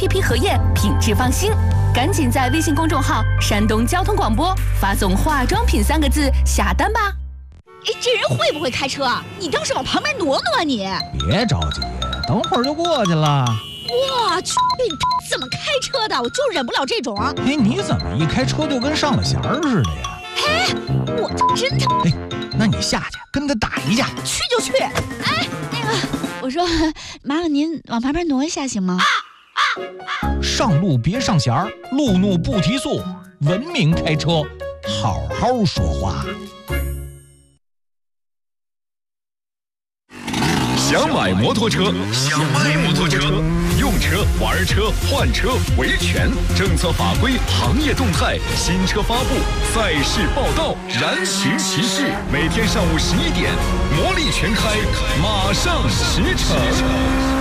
TP 核验，品质放心。赶紧在微信公众号“山东交通广播”发送“化妆品”3个字下单吧。 哎，这人会不会开车啊？你倒是往旁边挪挪啊你！ 别着急，等会儿就过去了。 我去，怎么开车的？我就忍不了这种。 哎，你怎么一开车就跟上了弦儿似的呀？ 哎，我真的。 哎，那你下去跟他打一架。 去就去。哎，那个，我说，麻烦您往旁边挪一下行吗？ 上路别上弦儿，路怒不提速，文明开车，好好说话。 想买摩托车，想卖摩托车，用车、玩车、换车，维权、政策法规、行业动态、新车发布、赛事报道，燃情骑士，每天上午11点，魔力全开，马上驰骋。